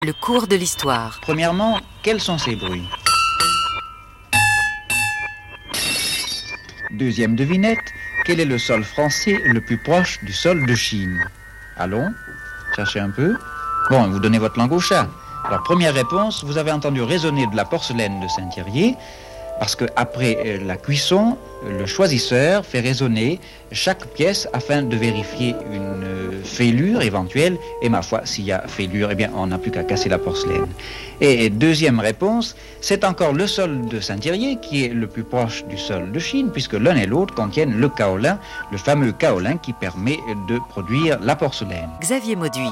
Le cours de l'histoire. Premièrement, quels sont ces bruits? Deuxième devinette, quel est le sol français le plus proche du sol de Chine? Allons, cherchez un peu. Bon, vous donnez votre langue au chat. Alors, première réponse, vous avez entendu résonner de la porcelaine de Saint-Thierry, parce qu'après la cuisson, le choisisseur fait résonner chaque pièce afin de vérifier une fêlure éventuelle. Et ma foi, s'il y a fêlure, eh bien, on n'a plus qu'à casser la porcelaine. Et deuxième réponse, c'est encore le sol de Saint-Thierry qui est le plus proche du sol de Chine, puisque l'un et l'autre contiennent le kaolin, le fameux kaolin qui permet de produire la porcelaine. Xavier Mauduit.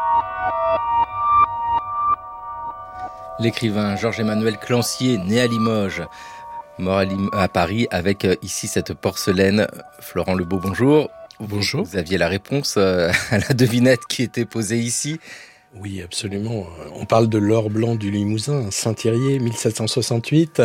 L'écrivain Georges-Emmanuel Clancier, né à Limoges, mort à Paris, avec ici cette porcelaine. Florent Lebeau, bonjour. Bonjour. Vous aviez la réponse à la devinette qui était posée ici. Oui, absolument. On parle de l'or blanc du Limousin, Saint-Thierry, 1768.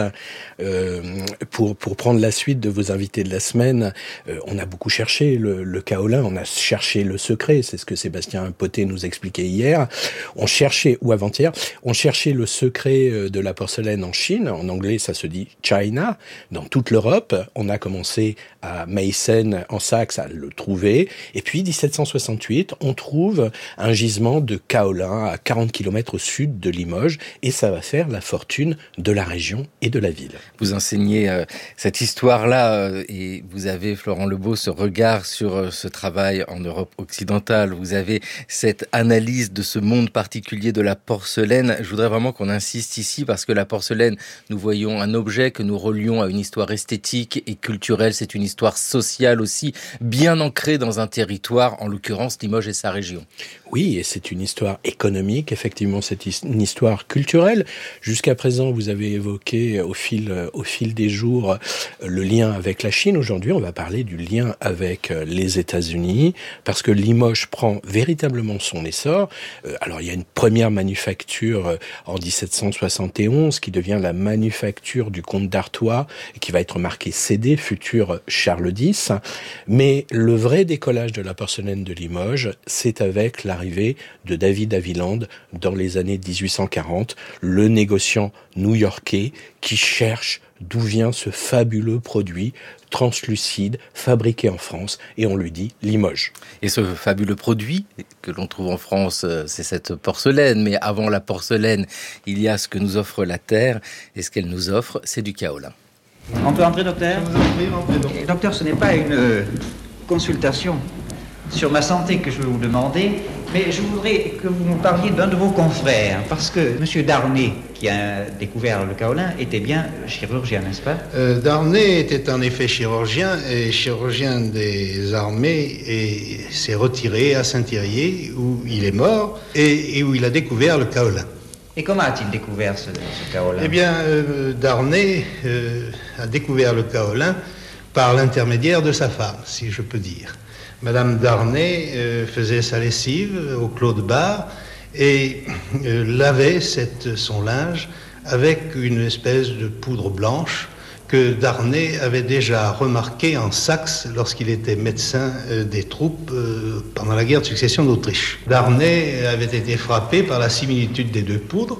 Pour prendre la suite de vos invités de la semaine, on a beaucoup cherché le kaolin, on a cherché le secret, c'est ce que Sébastien Potet nous expliquait hier. On cherchait, ou avant-hier, on cherchait le secret de la porcelaine en Chine. En anglais, ça se dit China. Dans toute l'Europe, on a commencé à Meissen, en Saxe, à le trouver. Et puis, 1768, on trouve un gisement de kaolin à 40 km au sud de Limoges, et ça va faire la fortune de la région et de la ville. Vous enseignez cette histoire-là, et vous avez, Florent Lebeau, ce regard sur ce travail en Europe occidentale. Vous avez cette analyse de ce monde particulier de la porcelaine. Je voudrais vraiment qu'on insiste ici, parce que la porcelaine, nous voyons un objet que nous relions à une histoire esthétique et culturelle. C'est une histoire sociale aussi, bien ancrée dans un territoire, en l'occurrence Limoges et sa région. Oui, et c'est une histoire économique, effectivement, c'est une histoire culturelle. Jusqu'à présent, vous avez évoqué au fil des jours le lien avec la Chine. Aujourd'hui, on va parler du lien avec les États-Unis, parce que Limoges prend véritablement son essor. Alors, il y a une première manufacture en 1771 qui devient la manufacture du comte d'Artois et qui va être marquée CD, futur Charles X. Mais le vrai décollage de la porcelaine de Limoges, c'est avec l'arrivée de David Haviland dans les années 1840, le négociant new-yorkais qui cherche d'où vient ce fabuleux produit translucide fabriqué en France, et on lui dit Limoges. Et ce fabuleux produit que l'on trouve en France, c'est cette porcelaine, mais avant la porcelaine, il y a ce que nous offre la terre, et ce qu'elle nous offre, c'est du kaolin. On peut entrer, docteur? Docteur, ce n'est pas une consultation sur ma santé que je vais vous demander, mais je voudrais que vous me parliez d'un de vos confrères, parce que M. Darnay, qui a découvert le kaolin, était bien chirurgien, n'est-ce pas? Darnay était en effet chirurgien des armées, et s'est retiré à Saint-Thierry, où il est mort, et où il a découvert le kaolin. Et comment a-t-il découvert ce kaolin? Eh bien, Darnay a découvert le kaolin par l'intermédiaire de sa femme, si je peux dire. Madame Darnay faisait sa lessive au Clos de Bar et lavait son linge avec une espèce de poudre blanche que Darnay avait déjà remarqué en Saxe lorsqu'il était médecin des troupes pendant la guerre de succession d'Autriche. Darnay avait été frappé par la similitude des deux poudres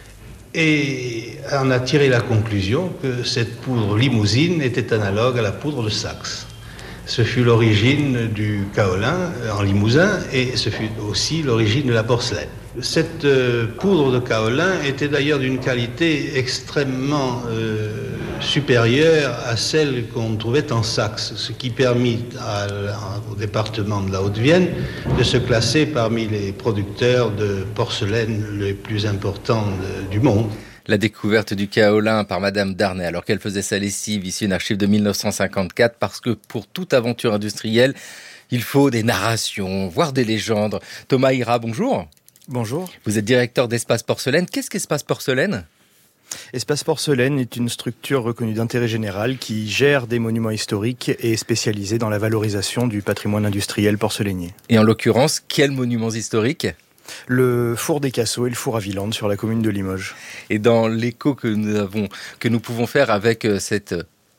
et en a tiré la conclusion que cette poudre limousine était analogue à la poudre de Saxe. Ce fut l'origine du kaolin en Limousin, et ce fut aussi l'origine de la porcelaine. Cette poudre de kaolin était d'ailleurs d'une qualité extrêmement supérieure à celle qu'on trouvait en Saxe, ce qui permit au département de la Haute-Vienne de se classer parmi les producteurs de porcelaine les plus importants du monde. La découverte du kaolin par Madame Darnay, alors qu'elle faisait sa lessive, ici une archive de 1954, parce que pour toute aventure industrielle, il faut des narrations, voire des légendes. Thomas Ira, bonjour. Bonjour. Vous êtes directeur d'Espace Porcelaine. Qu'est-ce qu'Espace Porcelaine ? Espace Porcelaine est une structure reconnue d'intérêt général qui gère des monuments historiques et est spécialisée dans la valorisation du patrimoine industriel porcelainier. Et en l'occurrence, quels monuments historiques ? Le four des Cassots et le four à Villande sur la commune de Limoges. Et dans l'écho que nous pouvons faire avec cette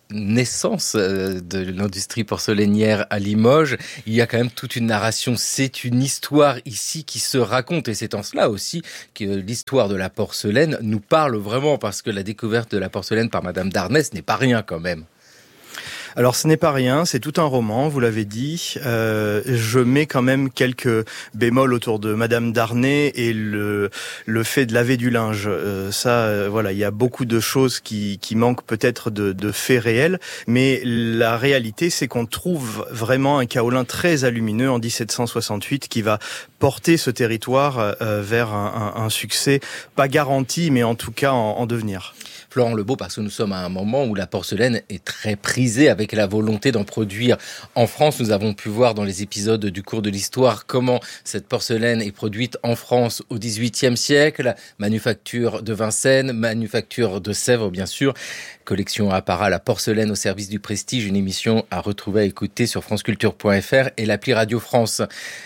naissance de l'industrie porcelainière à Limoges, il y a quand même toute une narration, c'est une histoire ici qui se raconte, et c'est en cela aussi que l'histoire de la porcelaine nous parle vraiment, parce que la découverte de la porcelaine par Madame Darnay, ce n'est pas rien quand même. Alors ce n'est pas rien, c'est tout un roman, vous l'avez dit. Je mets quand même quelques bémols autour de Madame Darnay et le fait de laver du linge. Voilà, il y a beaucoup de choses qui manquent peut-être de faits réels, mais la réalité c'est qu'on trouve vraiment un kaolin très alumineux en 1768 qui va porter ce territoire vers un succès pas garanti, mais en tout cas en devenir. Florent Lebeau, parce que nous sommes à un moment où la porcelaine est très prisée avec la volonté d'en produire en France. Nous avons pu voir dans les épisodes du cours de l'histoire comment cette porcelaine est produite en France au XVIIIe siècle. Manufacture de Vincennes, manufacture de Sèvres, bien sûr. Collection Apparat, la porcelaine au service du prestige. Une émission à retrouver, à écouter sur franceculture.fr et l'appli Radio France.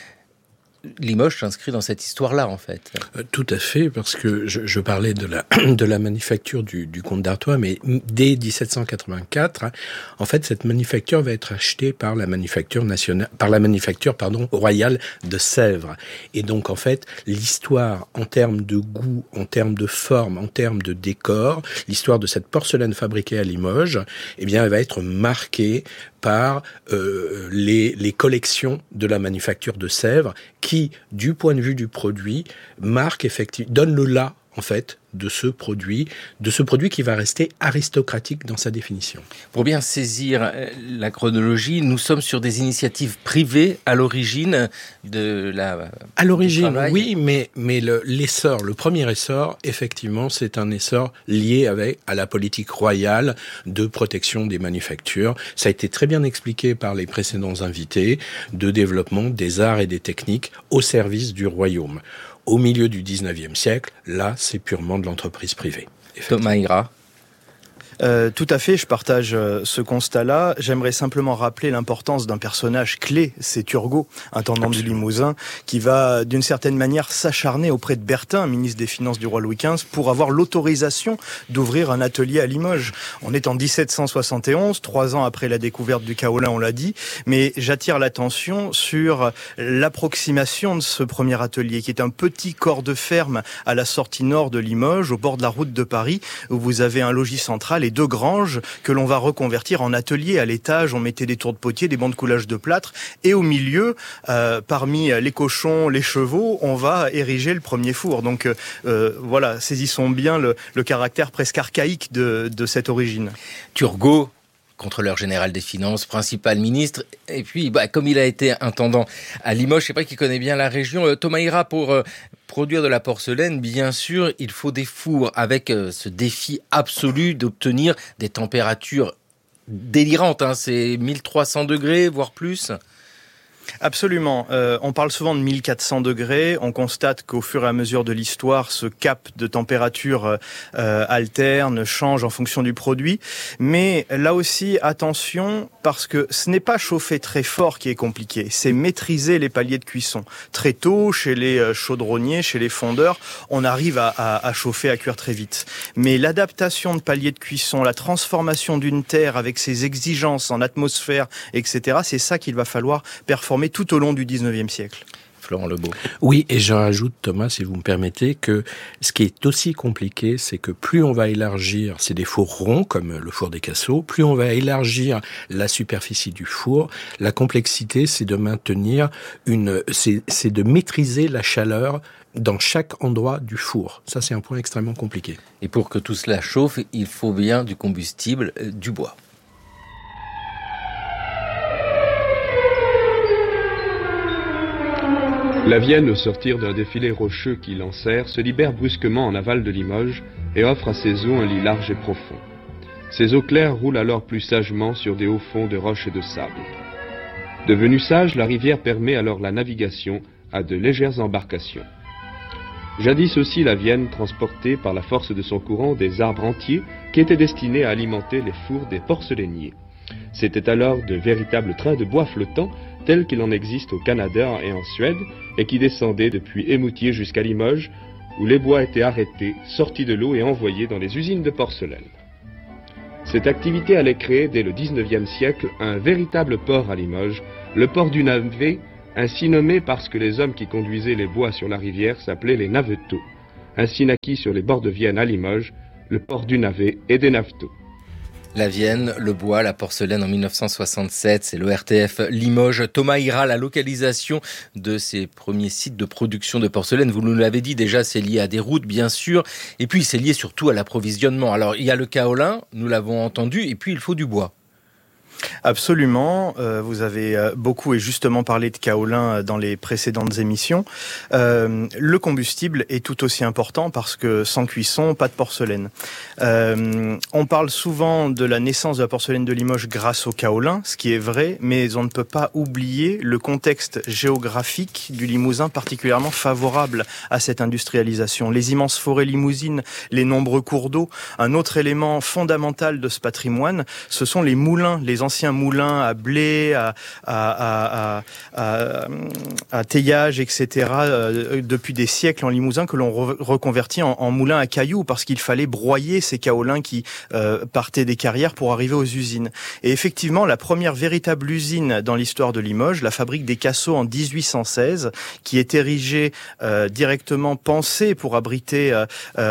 Limoges s'inscrit dans cette histoire-là, en fait. Tout à fait, parce que je parlais de la manufacture du comte d'Artois, mais dès 1784, en fait, cette manufacture va être achetée par la manufacture royale de Sèvres. Et donc, en fait, l'histoire, en termes de goût, en termes de forme, en termes de décor, l'histoire de cette porcelaine fabriquée à Limoges, eh bien, elle va être marquée par les collections de la manufacture de Sèvres qui, du point de vue du produit, marque effectivement, donne le là, en fait, de ce produit qui va rester aristocratique dans sa définition. Pour bien saisir la chronologie, nous sommes sur des initiatives privées à l'origine de la... À l'origine, oui, mais le premier essor, effectivement, c'est un essor lié à la politique royale de protection des manufactures. Ça a été très bien expliqué par les précédents invités, de développement des arts et des techniques au service du royaume. Au milieu du 19e siècle, là, c'est purement de l'entreprise privée. Thomas Ira. Tout à fait, je partage ce constat-là. J'aimerais simplement rappeler l'importance d'un personnage clé, c'est Turgot, intendant du Limousin, qui va d'une certaine manière s'acharner auprès de Bertin, ministre des Finances du roi Louis XV, pour avoir l'autorisation d'ouvrir un atelier à Limoges. On est en 1771, 3 ans après la découverte du kaolin, on l'a dit, mais j'attire l'attention sur l'approximation de ce premier atelier, qui est un petit corps de ferme à la sortie nord de Limoges, au bord de la route de Paris, où vous avez un logis central et 2 granges que l'on va reconvertir en atelier. À l'étage, on mettait des tours de potier, des bancs de coulage de plâtre, et au milieu, parmi les cochons, les chevaux, on va ériger le premier four. Donc voilà, saisissons bien le caractère presque archaïque de cette origine. Turgot, contrôleur général des finances, principal ministre, et puis comme il a été intendant à Limoges, c'est vrai qu'il connaît bien la région. Thomas Ira, pour produire de la porcelaine, bien sûr, il faut des fours avec ce défi absolu d'obtenir des températures délirantes. C'est 1300 degrés, voire plus. Absolument. On parle souvent de 1400 degrés. On constate qu'au fur et à mesure de l'histoire, ce cap de température alterne, change en fonction du produit. Mais là aussi, attention, parce que ce n'est pas chauffer très fort qui est compliqué. C'est maîtriser les paliers de cuisson. Très tôt, chez les chaudronniers, chez les fondeurs, on arrive à chauffer, à cuire très vite. Mais l'adaptation de paliers de cuisson, la transformation d'une terre avec ses exigences en atmosphère, etc., c'est ça qu'il va falloir performer tout au long du 19e siècle. Florent Lebeau. Oui, et je rajoute, Thomas, si vous me permettez, que ce qui est aussi compliqué, c'est que plus on va élargir, c'est des fours ronds, comme le four des Cassots, plus on va élargir la superficie du four, la complexité, c'est de maintenir c'est de maîtriser la chaleur dans chaque endroit du four. Ça, c'est un point extrêmement compliqué. Et pour que tout cela chauffe, il faut bien du combustible, du bois. La Vienne, au sortir d'un défilé rocheux qui l'enserre, se libère brusquement en aval de Limoges et offre à ses eaux un lit large et profond. Ses eaux claires roulent alors plus sagement sur des hauts fonds de roches et de sable. Devenue sage, la rivière permet alors la navigation à de légères embarcations. Jadis aussi, la Vienne transportait par la force de son courant des arbres entiers qui étaient destinés à alimenter les fours des porcelainiers. C'étaient alors de véritables trains de bois flottants tels qu'il en existe au Canada et en Suède, et qui descendaient depuis Émoutier jusqu'à Limoges, où les bois étaient arrêtés, sortis de l'eau et envoyés dans les usines de porcelaine. Cette activité allait créer dès le 19e siècle un véritable port à Limoges, le port du Navet, ainsi nommé parce que les hommes qui conduisaient les bois sur la rivière s'appelaient les naveteaux. Ainsi naquit sur les bords de Vienne à Limoges, le port du Navet et des naveteaux. La Vienne, le bois, la porcelaine en 1967, c'est l'ORTF Limoges. Thomas Ira, la localisation de ces premiers sites de production de porcelaine, vous nous l'avez dit déjà, c'est lié à des routes bien sûr, et puis c'est lié surtout à l'approvisionnement. Alors il y a le kaolin, nous l'avons entendu, et puis il faut du bois. Absolument, vous avez beaucoup et justement parlé de kaolin dans les précédentes émissions. Le combustible est tout aussi important parce que sans cuisson, pas de porcelaine. On parle souvent de la naissance de la porcelaine de Limoges grâce au kaolin, ce qui est vrai, mais on ne peut pas oublier le contexte géographique du Limousin particulièrement favorable à cette industrialisation. Les immenses forêts limousines, les nombreux cours d'eau. Un autre élément fondamental de ce patrimoine, ce sont les moulins, les anciens moulins à blé, à teillage, etc., depuis des siècles en Limousin, que l'on reconvertit en moulins à cailloux, parce qu'il fallait broyer ces kaolins qui partaient des carrières pour arriver aux usines. Et effectivement, la première véritable usine dans l'histoire de Limoges, la fabrique des Cassots en 1816, qui est érigée directement, pensée pour abriter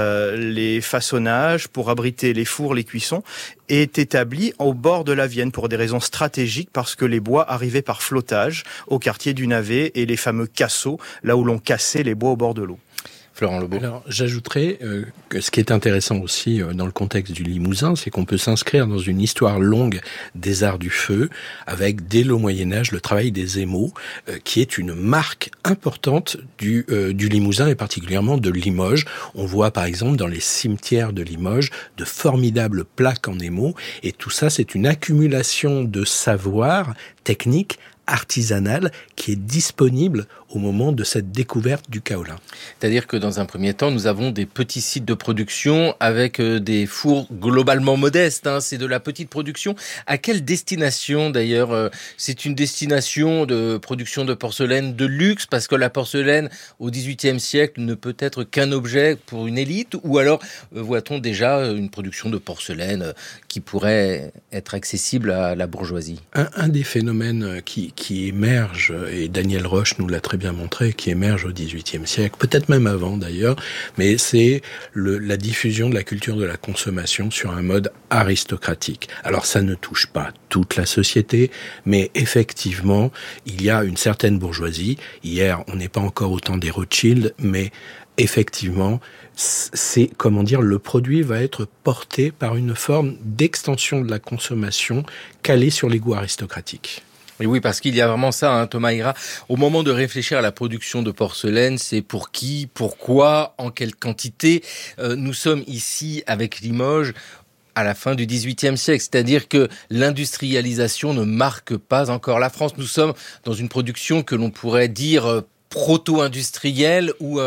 les façonnages, pour abriter les fours, les cuissons, est établie au bord de la Vienne pour des raisons stratégiques, parce que les bois arrivaient par flottage au quartier du Navet et les fameux cassots, là où l'on cassait les bois au bord de l'eau. Florent Lebeau. Alors, j'ajouterais que ce qui est intéressant aussi dans le contexte du Limousin, c'est qu'on peut s'inscrire dans une histoire longue des arts du feu, avec dès le Moyen-Âge le travail des émaux, qui est une marque importante du Limousin et particulièrement de Limoges. On voit par exemple dans les cimetières de Limoges de formidables plaques en émaux, et tout ça c'est une accumulation de savoir technique, artisanale, qui est disponible au moment de cette découverte du kaolin. C'est-à-dire que dans un premier temps, nous avons des petits sites de production avec des fours globalement modestes, hein, c'est de la petite production. À quelle destination d'ailleurs? C'est une destination de production de porcelaine de luxe, parce que la porcelaine au XVIIIe siècle ne peut être qu'un objet pour une élite, ou alors voit-on déjà une production de porcelaine qui pourrait être accessible à la bourgeoisie? Un des phénomènes qui émerge, et Daniel Roche nous l'a très bien montré, qui émerge au XVIIIe siècle, peut-être même avant d'ailleurs, mais c'est la diffusion de la culture de la consommation sur un mode aristocratique. Alors ça ne touche pas toute la société, mais effectivement, il y a une certaine bourgeoisie. Hier, on n'est pas encore au temps des Rothschild, mais effectivement, c'est, le produit va être porté par une forme d'extension de la consommation calée sur les goûts aristocratiques. Et oui, parce qu'il y a vraiment ça, hein, Thomas Ira. Au moment de réfléchir à la production de porcelaine, c'est pour qui, pourquoi, en quelle quantité. Nous sommes ici avec Limoges à la fin du XVIIIe siècle, c'est-à-dire que l'industrialisation ne marque pas encore la France. Nous sommes dans une production que l'on pourrait dire proto-industrielle ou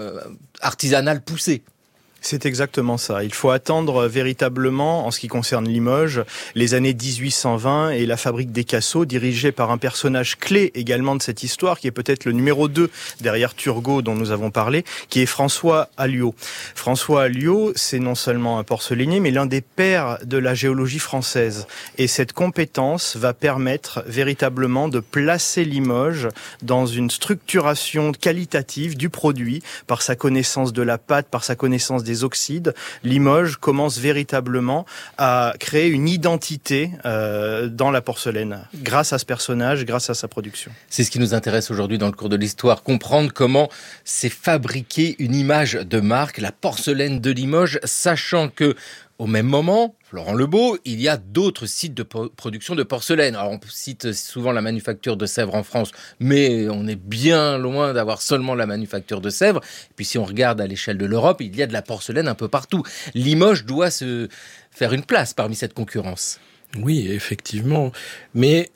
artisanale poussée. C'est exactement ça. Il faut attendre véritablement, en ce qui concerne Limoges, les années 1820 et la fabrique des Cassots, dirigée par un personnage clé également de cette histoire, qui est peut-être le numéro 2 derrière Turgot dont nous avons parlé, qui est François Alliot. François Alliot, c'est non seulement un porcelainier, mais l'un des pères de la géologie française. Et cette compétence va permettre véritablement de placer Limoges dans une structuration qualitative du produit, par sa connaissance de la pâte, par sa connaissance des oxydes. Limoges commence véritablement à créer une identité dans la porcelaine, grâce à ce personnage, grâce à sa production. C'est ce qui nous intéresse aujourd'hui dans le cours de l'histoire, comprendre comment s'est fabriquée une image de marque, la porcelaine de Limoges, sachant que au même moment, Florent Lebeau, il y a d'autres sites de production de porcelaine. Alors on cite souvent la manufacture de Sèvres en France, mais on est bien loin d'avoir seulement la manufacture de Sèvres. Et puis si on regarde à l'échelle de l'Europe, il y a de la porcelaine un peu partout. Limoges doit se faire une place parmi cette concurrence. Oui, effectivement. Mais,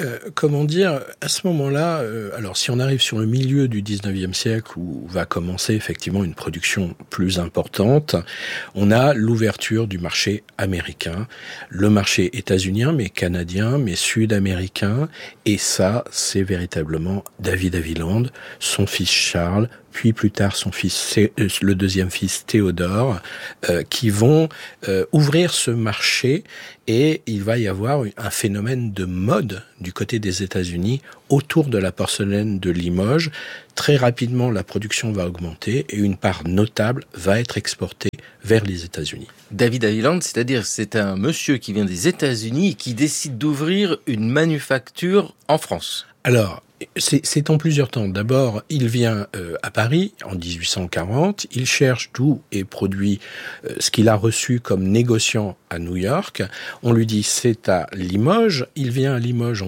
à ce moment-là, alors si on arrive sur le milieu du 19e siècle, où va commencer effectivement une production plus importante, on a l'ouverture du marché américain, le marché états-unien, mais canadien, mais sud-américain, et ça, c'est véritablement David Haviland, son fils Charles, puis plus tard son fils, le deuxième fils Théodore, qui vont ouvrir ce marché, et il va y avoir un phénomène de mode du côté des États-Unis autour de la porcelaine de Limoges. Très rapidement, la production va augmenter et une part notable va être exportée vers les États-Unis. David Haviland, c'est-à-dire c'est un monsieur qui vient des États-Unis et qui décide d'ouvrir une manufacture en France. Alors, c'est en plusieurs temps. D'abord, il vient à Paris en 1840. Il cherche d'où est produit ce qu'il a reçu comme négociant à New York. On lui dit c'est à Limoges. Il vient à Limoges en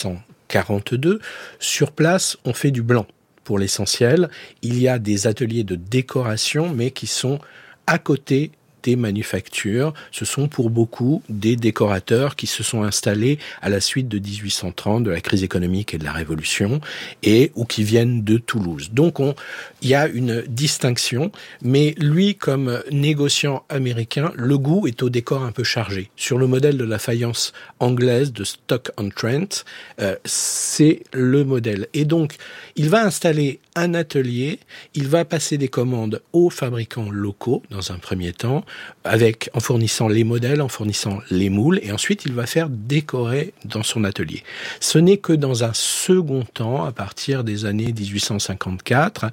1842. Sur place, on fait du blanc pour l'essentiel. Il y a des ateliers de décoration, mais qui sont à côté des manufactures. Ce sont pour beaucoup des décorateurs qui se sont installés à la suite de 1830, de la crise économique et de la Révolution, ou qui viennent de Toulouse. Donc il y a une distinction, mais lui, comme négociant américain, le goût est au décor un peu chargé. Sur le modèle de la faïence anglaise de Stock-on-Trent, c'est le modèle. Et donc, il va installer un atelier, il va passer des commandes aux fabricants locaux dans un premier temps, en fournissant les modèles, en fournissant les moules, et ensuite il va faire décorer dans son atelier. Ce n'est que dans un second temps, à partir des années 1854,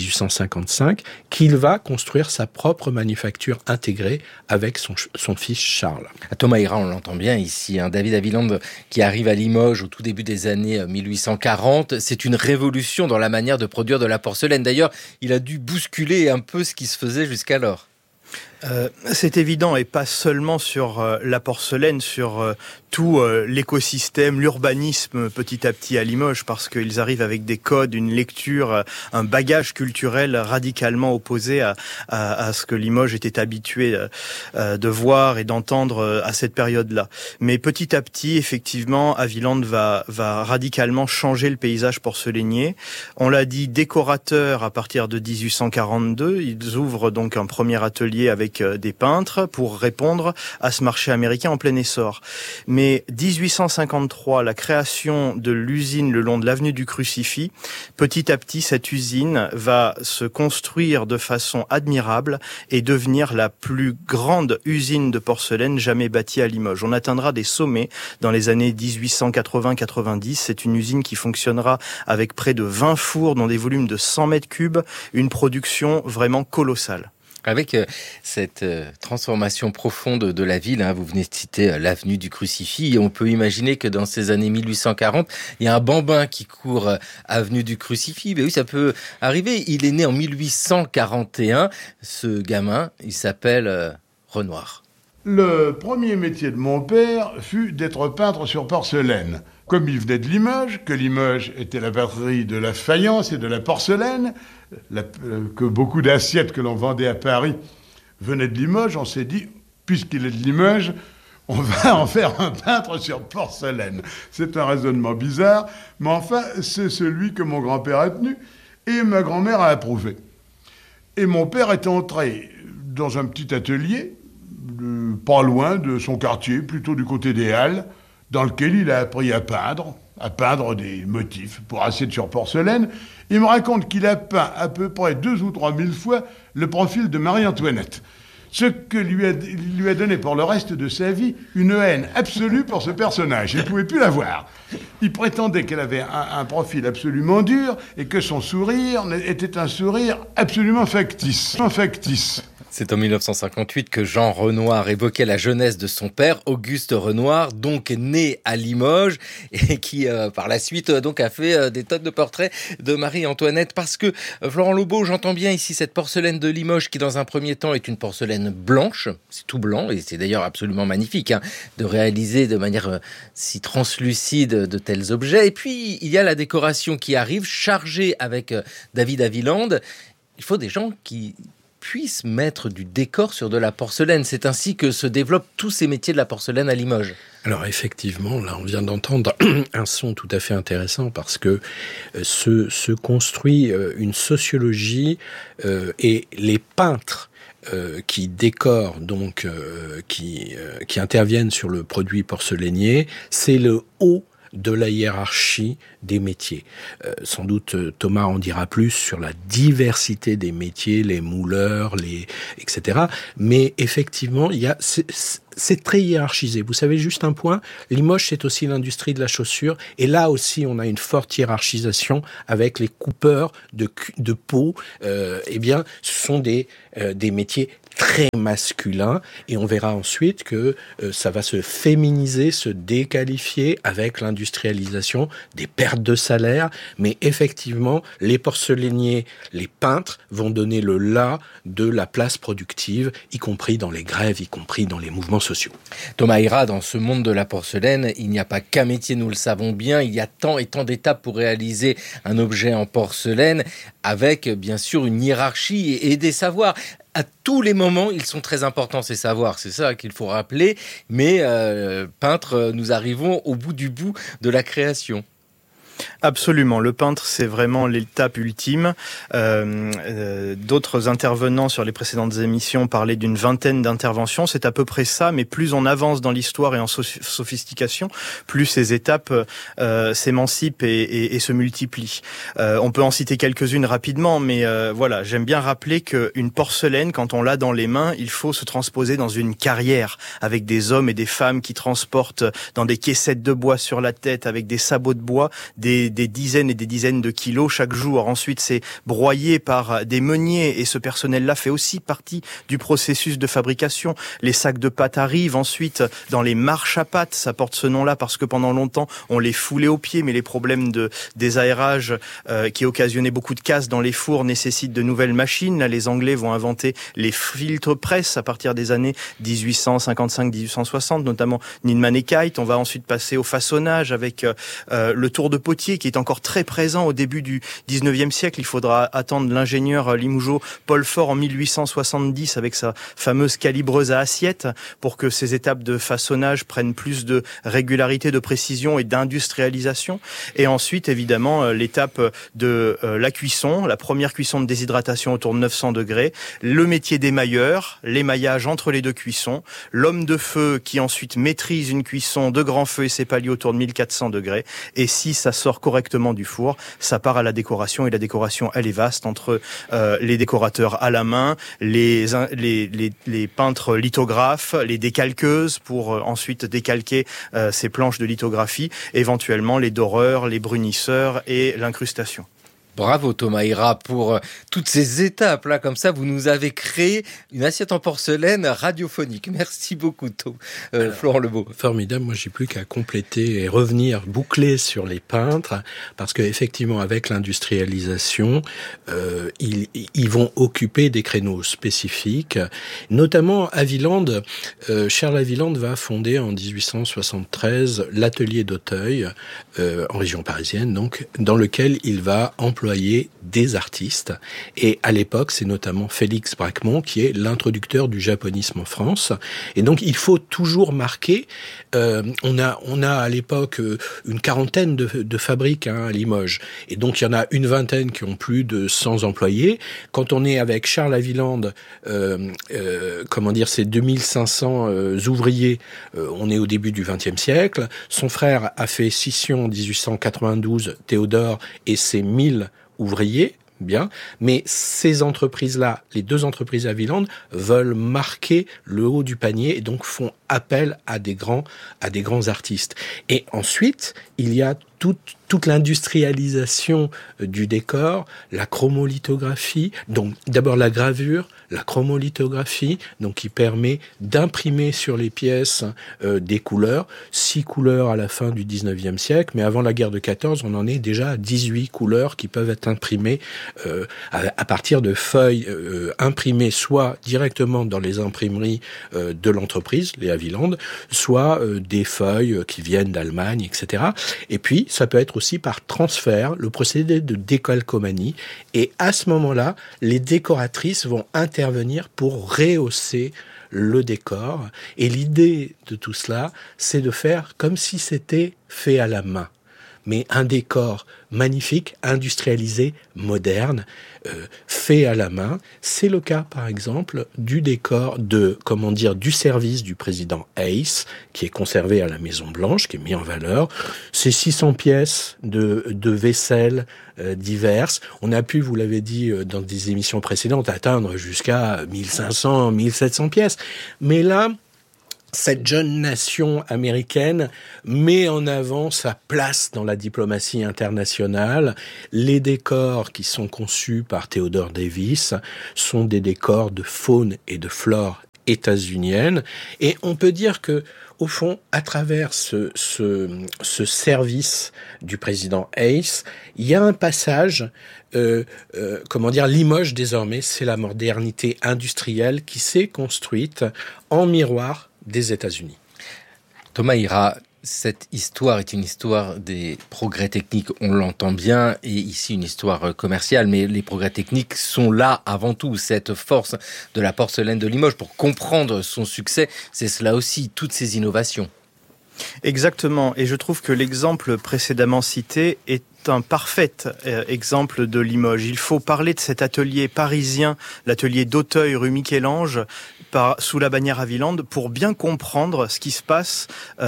1855, qu'il va construire sa propre manufacture intégrée avec son fils Charles. Thomas Hérat, on l'entend bien ici, David Haviland qui arrive à Limoges au tout début des années 1840, c'est une révolution dans la manière de produire de la porcelaine. D'ailleurs, il a dû bousculer un peu ce qui se faisait jusqu'alors. C'est évident, et pas seulement sur la porcelaine, sur tout l'écosystème, l'urbanisme petit à petit à Limoges, parce qu'ils arrivent avec des codes, une lecture, un bagage culturel radicalement opposé à ce que Limoges était habitué de voir et d'entendre à cette période-là. Mais petit à petit, effectivement, Haviland va radicalement changer le paysage porcelainier. On l'a dit, décorateur à partir de 1842, ils ouvrent donc un premier atelier avec des peintres pour répondre à ce marché américain en plein essor. Mais 1853, la création de l'usine le long de l'avenue du Crucifix, petit à petit, cette usine va se construire de façon admirable et devenir la plus grande usine de porcelaine jamais bâtie à Limoges. On atteindra des sommets dans les années 1880-90. C'est une usine qui fonctionnera avec près de 20 fours dans des volumes de 100 mètres cubes, une production vraiment colossale. Avec cette transformation profonde de la ville, vous venez de citer l'avenue du Crucifix, et on peut imaginer que dans ces années 1840, il y a un bambin qui court avenue du Crucifix. Mais oui, ça peut arriver. Il est né en 1841. Ce gamin, il s'appelle Renoir. Le premier métier de mon père fut d'être peintre sur porcelaine. Comme il venait de Limoges, que Limoges était la patrie de la faïence et de la porcelaine, que beaucoup d'assiettes que l'on vendait à Paris venaient de Limoges, on s'est dit, puisqu'il est de Limoges, on va en faire un peintre sur porcelaine. C'est un raisonnement bizarre, mais enfin, c'est celui que mon grand-père a tenu et ma grand-mère a approuvé. Et mon père est entré dans un petit atelier, pas loin de son quartier, plutôt du côté des Halles, dans lequel il a appris à peindre des motifs pour assiette sur porcelaine. Il me raconte qu'il a peint à peu près 2 ou 3 000 fois le profil de Marie-Antoinette. Ce que lui a donné pour le reste de sa vie une haine absolue pour ce personnage. Il ne pouvait plus la voir. Il prétendait qu'elle avait un profil absolument dur et que son sourire était un sourire absolument factice. C'est en 1958 que Jean Renoir évoquait la jeunesse de son père, Auguste Renoir, donc né à Limoges, et qui par la suite donc a fait des tonnes de portraits de Marie-Antoinette. Parce que, Florent Lebeau, j'entends bien ici cette porcelaine de Limoges qui dans un premier temps est une porcelaine blanche, c'est tout blanc, et c'est d'ailleurs absolument magnifique de réaliser de manière si translucide de tels objets. Et puis il y a la décoration qui arrive, chargée avec David Haviland. Il faut des gens qui puissent mettre du décor sur de la porcelaine. C'est ainsi que se développent tous ces métiers de la porcelaine à Limoges. Alors effectivement, là on vient d'entendre un son tout à fait intéressant parce que se construit une sociologie et les peintres qui décorent, donc qui interviennent sur le produit porcelainier, c'est le haut de la hiérarchie des métiers. Sans doute Thomas en dira plus sur la diversité des métiers, les mouleurs, etc. Mais effectivement, c'est très hiérarchisé. Vous savez, juste un point, Limoges, c'est aussi l'industrie de la chaussure. Et là aussi, on a une forte hiérarchisation avec les coupeurs de peau. Eh bien, ce sont des métiers très masculin, et on verra ensuite que ça va se féminiser, se déqualifier avec l'industrialisation, des pertes de salaire, mais effectivement, les porcelainiers, les peintres vont donner le là de la place productive, y compris dans les grèves, y compris dans les mouvements sociaux. Thomas Heyrat, dans ce monde de la porcelaine, il n'y a pas qu'un métier, nous le savons bien, il y a tant et tant d'étapes pour réaliser un objet en porcelaine, avec bien sûr une hiérarchie et des savoirs. À tous les moments, ils sont très importants, ces savoirs. C'est ça qu'il faut rappeler. Mais peintre, nous arrivons au bout du bout de la création. Absolument, le peintre, c'est vraiment l'étape ultime. D'autres intervenants sur les précédentes émissions parlaient d'une vingtaine d'interventions. C'est à peu près ça, mais plus on avance dans l'histoire et en sophistication, plus ces étapes s'émancipent et se multiplient. On peut en citer quelques-unes rapidement, mais voilà, j'aime bien rappeler qu'une porcelaine, quand on l'a dans les mains, il faut se transposer dans une carrière avec des hommes et des femmes qui transportent dans des caissettes de bois sur la tête, avec des sabots de bois, des dizaines et des dizaines de kilos chaque jour. Ensuite, c'est broyé par des meuniers et ce personnel-là fait aussi partie du processus de fabrication. Les sacs de pâte arrivent ensuite dans les marches à pâte. Ça porte ce nom-là parce que pendant longtemps, on les foulait aux pieds, mais les problèmes de désaérage qui occasionnaient beaucoup de casse dans les fours nécessitent de nouvelles machines. Là, les Anglais vont inventer les filtres presse à partir des années 1855-1860, notamment Niemann et Kite. On va ensuite passer au façonnage avec le tour de potier qui est encore très présent au début du 19e siècle. Il faudra attendre l'ingénieur limougeaud Paul Fort en 1870 avec sa fameuse calibreuse à assiette pour que ces étapes de façonnage prennent plus de régularité, de précision et d'industrialisation. Et ensuite, évidemment, l'étape de la cuisson, la première cuisson de déshydratation autour de 900 degrés, le métier d'émailleur, l'émaillage entre les deux cuissons, l'homme de feu qui ensuite maîtrise une cuisson de grand feu et ses paliers autour de 1400 degrés. Et si ça sort correctement du four, ça part à la décoration, et la décoration, elle est vaste entre les décorateurs à la main, les peintres lithographes, les décalqueuses pour ensuite décalquer ces planches de lithographie, éventuellement les doreurs, les brunisseurs et l'incrustation. Bravo Thomas Heyrat pour toutes ces étapes là, comme ça vous nous avez créé une assiette en porcelaine radiophonique. Merci beaucoup Florent Lebeau. Formidable, moi j'ai plus qu'à compléter et revenir boucler sur les peintres parce que effectivement avec l'industrialisation ils vont occuper des créneaux spécifiques, notamment à Wieland. Charles Wieland va fonder en 1873 l'atelier d'Auteuil en région parisienne, donc dans lequel il va employer des artistes. Et à l'époque, c'est notamment Félix Bracquemond qui est l'introducteur du japonisme en France. Et donc, il faut toujours marquer. On a à l'époque une quarantaine de fabriques à Limoges. Et donc, il y en a une vingtaine qui ont plus de 100 employés. Quand on est avec Charles Wieland, c'est 2500 ouvriers. On est au début du XXe siècle. Son frère a fait scission en 1892, Théodore, et c'est 1000 ouvriers, bien, mais ces entreprises-là, les deux entreprises à Wieland, veulent marquer le haut du panier et donc font appel à des grands artistes. Et ensuite, il y a toute l'industrialisation du décor, la chromolithographie, donc d'abord la gravure, la chromolithographie, donc qui permet d'imprimer sur les pièces des couleurs, 6 couleurs à la fin du 19e siècle, mais avant la guerre de 14, on en est déjà à 18 couleurs qui peuvent être imprimées à partir de feuilles imprimées soit directement dans les imprimeries de l'entreprise, les Wieland, soit des feuilles qui viennent d'Allemagne, etc. Et puis, ça peut être aussi par transfert, le procédé de décalcomanie. Et à ce moment-là, les décoratrices vont intervenir pour rehausser le décor. Et l'idée de tout cela, c'est de faire comme si c'était fait à la main. Mais un décor magnifique, industrialisé, moderne, fait à la main. C'est le cas, par exemple, du décor du service du président Hayes, qui est conservé à la Maison-Blanche, qui est mis en valeur. C'est 600 pièces de vaisselle diverses. On a pu, vous l'avez dit dans des émissions précédentes, atteindre jusqu'à 1500, 1700 pièces. Mais là, cette jeune nation américaine met en avant sa place dans la diplomatie internationale. Les décors qui sont conçus par Theodore Davis sont des décors de faune et de flore états-unienne. Et on peut dire que, au fond, à travers ce service du président Hayes, il y a un passage, Limoges désormais, c'est la modernité industrielle qui s'est construite en miroir des États-Unis. Thomas Ira, cette histoire est une histoire des progrès techniques, on l'entend bien, et ici une histoire commerciale, mais les progrès techniques sont là avant tout. Cette force de la porcelaine de Limoges, pour comprendre son succès, c'est cela aussi, toutes ces innovations. Exactement, et je trouve que l'exemple précédemment cité est un parfait exemple de Limoges. Il faut parler de cet atelier parisien, l'atelier d'Auteuil rue Michel-Ange, sous la bannière Haviland, pour bien comprendre ce qui se passe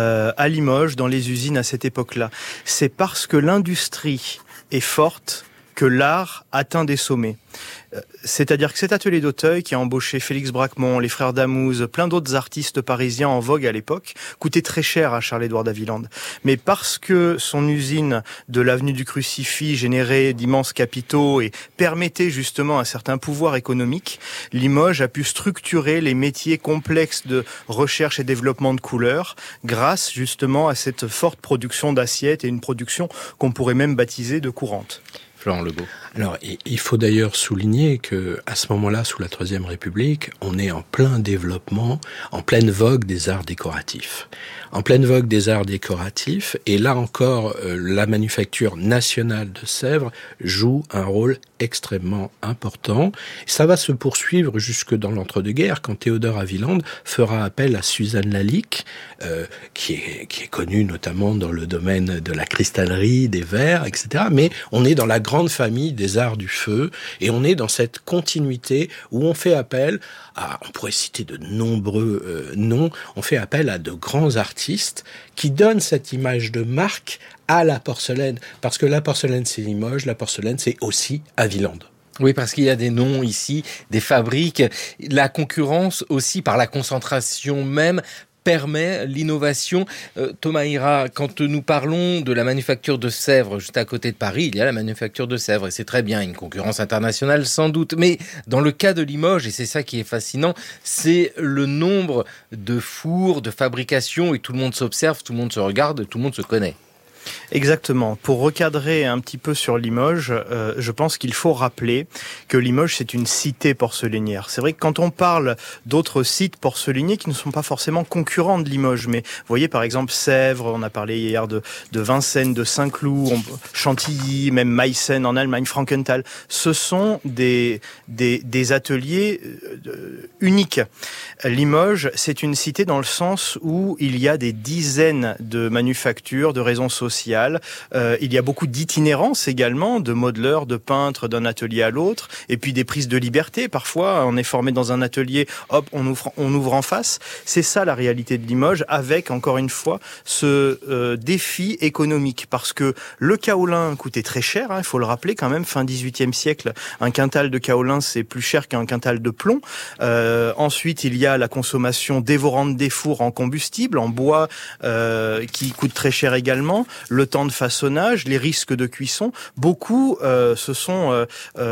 à Limoges, dans les usines à cette époque-là. C'est parce que l'industrie est forte que l'art atteint des sommets. C'est-à-dire que cet atelier d'Auteuil, qui a embauché Félix Bracquemont, les frères Damouze, plein d'autres artistes parisiens en vogue à l'époque, coûtait très cher à Charles-Édouard d'Haviland. Mais parce que son usine de l'avenue du Crucifix générait d'immenses capitaux et permettait justement un certain pouvoir économique, Limoges a pu structurer les métiers complexes de recherche et développement de couleurs grâce justement à cette forte production d'assiettes et une production qu'on pourrait même baptiser de courante. Florent Lebeau. Alors, il faut d'ailleurs souligner que, à ce moment-là, sous la Troisième République, on est en plein développement, en pleine vogue des arts décoratifs. En pleine vogue des arts décoratifs, et là encore, la manufacture nationale de Sèvres joue un rôle extrêmement important. Ça va se poursuivre jusque dans l'entre-deux-guerres, quand Théodore Haviland fera appel à Suzanne Lalique, qui est connue notamment dans le domaine de la cristallerie, des verres, etc. Mais on est dans la grande famille des arts du feu, et on est dans cette continuité où on fait appel à, on pourrait citer de nombreux noms, on fait appel à de grands artistes qui donnent cette image de marque à la porcelaine, parce que la porcelaine c'est Limoges, la porcelaine c'est aussi Haviland. Oui, parce qu'il y a des noms ici, des fabriques, la concurrence aussi par la concentration même permet l'innovation. Thomas Ira, quand nous parlons de la manufacture de Sèvres, juste à côté de Paris, il y a la manufacture de Sèvres, et c'est très bien, une concurrence internationale sans doute. Mais dans le cas de Limoges, et c'est ça qui est fascinant, c'est le nombre de fours, de fabrications, et tout le monde s'observe, tout le monde se regarde, tout le monde se connaît. Exactement. Pour recadrer un petit peu sur Limoges, je pense qu'il faut rappeler que Limoges, c'est une cité porcelainière. C'est vrai que quand on parle d'autres sites porcelainiers qui ne sont pas forcément concurrents de Limoges, mais vous voyez par exemple Sèvres, on a parlé hier de Vincennes, de Saint-Cloud, Chantilly, même Meissen en Allemagne, Frankenthal, ce sont des ateliers uniques. Limoges, c'est une cité dans le sens où il y a des dizaines de manufactures, de raisons sociales. Il y a beaucoup d'itinérance également, de modeleurs, de peintres d'un atelier à l'autre, et puis des prises de liberté. Parfois, on est formé dans un atelier, hop, on ouvre en face. C'est ça la réalité de Limoges, avec, encore une fois, ce défi économique. Parce que le kaolin coûtait très cher, il faut le rappeler quand même, fin 18e siècle, un quintal de kaolin, c'est plus cher qu'un quintal de plomb. Ensuite, il y a la consommation dévorante des fours en combustible, en bois, qui coûte très cher également, le temps de façonnage, les risques de cuisson. Beaucoup se sont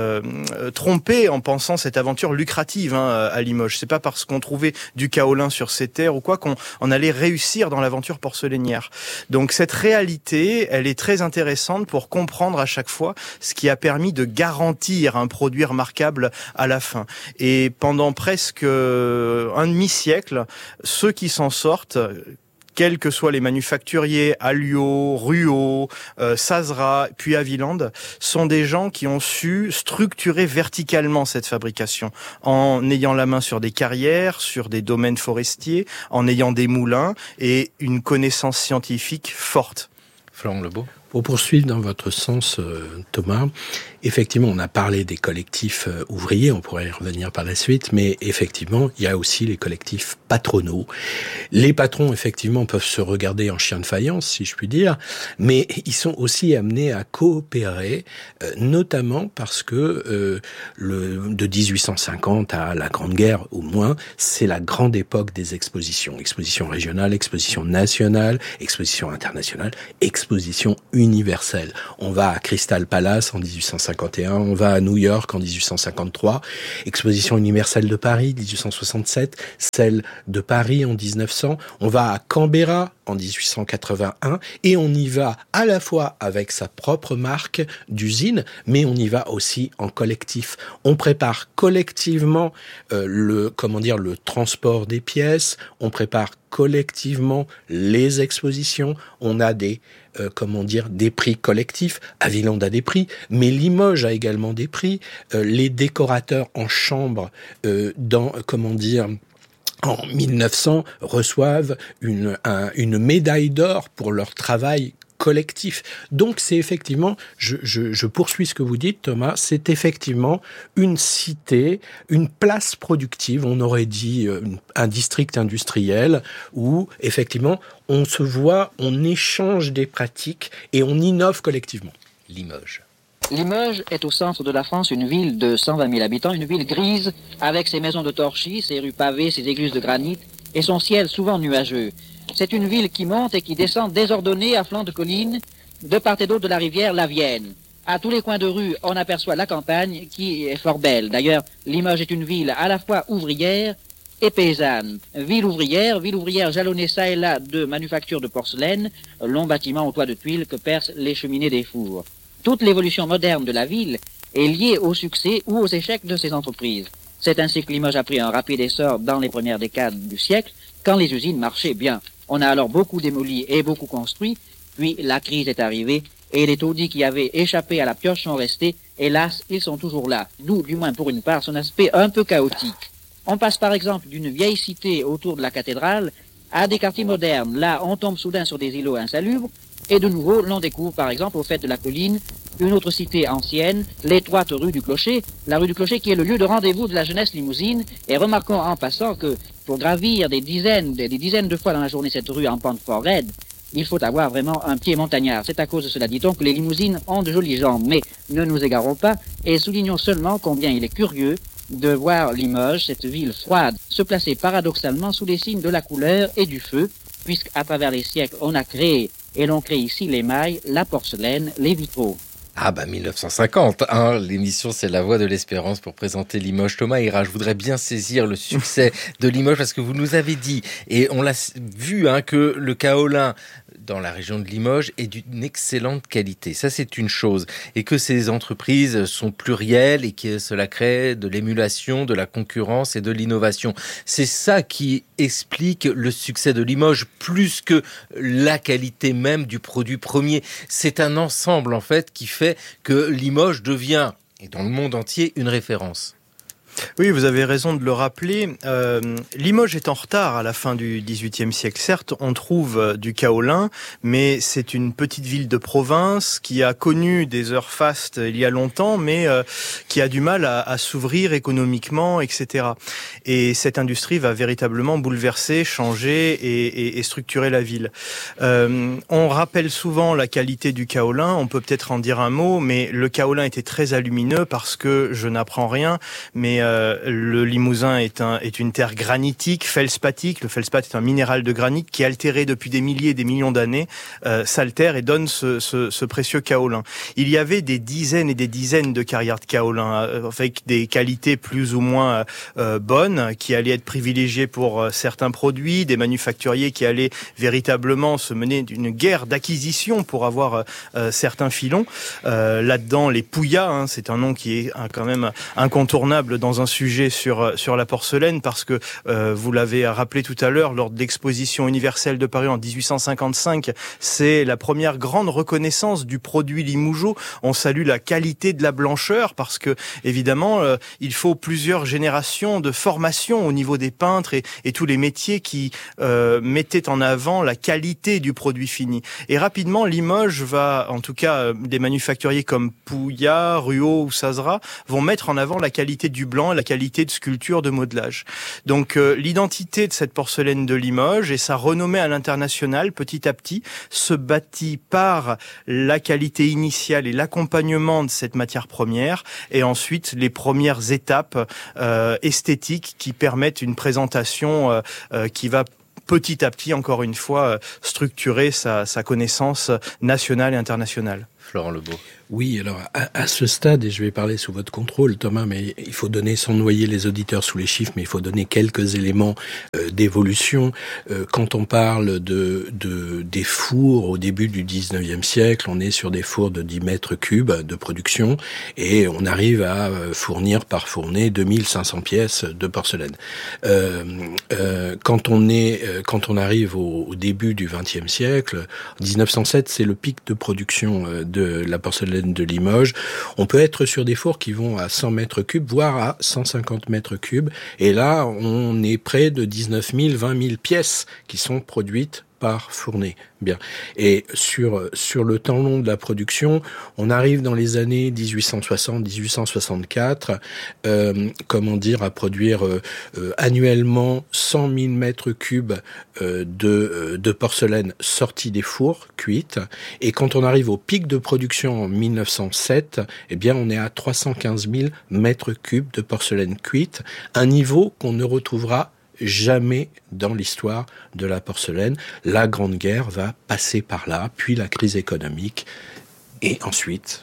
trompés en pensant cette aventure lucrative à Limoges. C'est pas parce qu'on trouvait du kaolin sur ces terres ou quoi qu'on allait réussir dans l'aventure porcelainière. Donc cette réalité, elle est très intéressante pour comprendre à chaque fois ce qui a permis de garantir un produit remarquable à la fin. Et pendant presque un demi-siècle, ceux qui s'en sortent, quels que soient les manufacturiers, Alliot, Ruot, Sazera, puis Haviland, sont des gens qui ont su structurer verticalement cette fabrication, en ayant la main sur des carrières, sur des domaines forestiers, en ayant des moulins et une connaissance scientifique forte. Florent Lebeau. Pour poursuivre dans votre sens, Thomas, effectivement, on a parlé des collectifs ouvriers, on pourrait y revenir par la suite, mais effectivement, il y a aussi les collectifs patronaux. Les patrons, effectivement, peuvent se regarder en chien de faïence, si je puis dire, mais ils sont aussi amenés à coopérer, notamment parce que de 1850 à la Grande Guerre, au moins, c'est la grande époque des expositions. Expositions régionales, expositions nationales, expositions internationales, expositions universelle. On va à Crystal Palace en 1851, on va à New York en 1853, Exposition universelle de Paris 1867, celle de Paris en 1900, on va à Canberra en 1881 et on y va à la fois avec sa propre marque d'usine, mais on y va aussi en collectif. On prépare collectivement le transport des pièces, on prépare collectivement les expositions, on a des prix collectifs. Avilland a des prix, mais Limoges a également des prix. Les décorateurs en chambre en 1900 reçoivent une médaille d'or pour leur travail collectif. Donc c'est effectivement, je poursuis ce que vous dites, Thomas, c'est effectivement une cité, une place productive, on aurait dit un district industriel où effectivement on se voit, on échange des pratiques et on innove collectivement. Limoges. Limoges est au centre de la France une ville de 120 000 habitants, une ville grise avec ses maisons de torchis, ses rues pavées, ses églises de granit et son ciel souvent nuageux. C'est une ville qui monte et qui descend désordonnée à flanc de collines, de part et d'autre de la rivière la Vienne. À tous les coins de rue, on aperçoit la campagne qui est fort belle. D'ailleurs, Limoges est une ville à la fois ouvrière et paysanne. Ville ouvrière jalonnée ça et là de manufactures de porcelaine, longs bâtiments aux toits de tuiles que percent les cheminées des fours. Toute l'évolution moderne de la ville est liée au succès ou aux échecs de ces entreprises. C'est ainsi que Limoges a pris un rapide essor dans les premières décades du siècle, quand les usines marchaient bien. On a alors beaucoup démoli et beaucoup construit, puis la crise est arrivée, et les taudis qui avaient échappé à la pioche sont restés. Hélas, ils sont toujours là, d'où, du moins pour une part, son aspect un peu chaotique. On passe par exemple d'une vieille cité autour de la cathédrale à des quartiers modernes. Là, on tombe soudain sur des îlots insalubres, et de nouveau, l'on découvre par exemple au fait de la colline une autre cité ancienne, l'étroite rue du Clocher, la rue du Clocher qui est le lieu de rendez-vous de la jeunesse limousine, et remarquons en passant que pour gravir des dizaines de fois dans la journée cette rue en pente fort raide, il faut avoir vraiment un pied montagnard. C'est à cause de cela, dit-on, que les limousines ont de jolies jambes. Mais ne nous égarons pas et soulignons seulement combien il est curieux de voir Limoges, cette ville froide, se placer paradoxalement sous les signes de la couleur et du feu, puisqu'à travers les siècles, on a créé, et l'on crée ici l'émail, la porcelaine, les vitraux. 1950, l'émission c'est La Voix de l'Espérance pour présenter Limoges. Thomas Ira, je voudrais bien saisir le succès de Limoges parce que vous nous avez dit, et on l'a vu, que le kaolin dans la région de Limoges est d'une excellente qualité. Ça, c'est une chose. Et que ces entreprises sont plurielles et que cela crée de l'émulation, de la concurrence et de l'innovation. C'est ça qui explique le succès de Limoges, plus que la qualité même du produit premier. C'est un ensemble, en fait, qui fait que Limoges devient, et dans le monde entier, une référence. Oui, vous avez raison de le rappeler. Limoges est en retard à la fin du XVIIIe siècle. Certes, on trouve du kaolin, mais c'est une petite ville de province qui a connu des heures fastes il y a longtemps, mais qui a du mal à s'ouvrir économiquement, etc. Et cette industrie va véritablement bouleverser, changer et structurer la ville. On rappelle souvent la qualité du kaolin, on peut peut-être en dire un mot, mais le kaolin était très alumineux parce que, je n'apprends rien, mais le Limousin est une terre granitique, feldspatique. Le feldspath est un minéral de granit qui, altéré depuis des milliers et des millions d'années, s'altère et donne ce précieux kaolin. Il y avait des dizaines et des dizaines de carrières de kaolin avec des qualités plus ou moins bonnes qui allaient être privilégiées pour certains produits, des manufacturiers qui allaient véritablement se mener d'une guerre d'acquisition pour avoir certains filons. Là-dedans, les Pouillas, c'est un nom qui est quand même incontournable dans dans un sujet sur la porcelaine parce que vous l'avez rappelé tout à l'heure, lors de l'exposition universelle de Paris en 1855, c'est la première grande reconnaissance du produit Limougeot. On salue la qualité de la blancheur parce que évidemment il faut plusieurs générations de formation au niveau des peintres et tous les métiers qui mettaient en avant la qualité du produit fini. Et rapidement, Limoges va, en tout cas des manufacturiers comme Pouillat, Ruot ou Sazera, vont mettre en avant la qualité du blanc, la qualité de sculpture, de modelage. Donc l'identité de cette porcelaine de Limoges et sa renommée à l'international, petit à petit, se bâtit par la qualité initiale et l'accompagnement de cette matière première, et ensuite les premières étapes esthétiques qui permettent une présentation qui va petit à petit, encore une fois, structurer sa connaissance nationale et internationale. Florent Lebeau. Oui, alors à ce stade, et je vais parler sous votre contrôle, Thomas, mais il faut donner, sans noyer les auditeurs sous les chiffres, mais il faut donner quelques éléments d'évolution. Quand on parle des fours au début du 19e siècle, on est sur des fours de 10 mètres cubes de production, et on arrive à fournir par fournée 2500 pièces de porcelaine. Quand on arrive au début du 20e siècle, 1907, c'est le pic de production de la porcelaine de Limoges. On peut être sur des fours qui vont à 100 mètres cubes, voire à 150 mètres cubes. Et là, on est près de 19 000, 20 000 pièces qui sont produites par fournée. Bien. Et sur le temps long de la production, on arrive dans les années 1860-1864, à produire annuellement 100 000 mètres cubes de porcelaine sortie des fours, cuite. Et quand on arrive au pic de production en 1907, eh bien, on est à 315 000 mètres cubes de porcelaine cuite, un niveau qu'on ne retrouvera jamais dans l'histoire de la porcelaine. La Grande Guerre va passer par là, puis la crise économique, et ensuite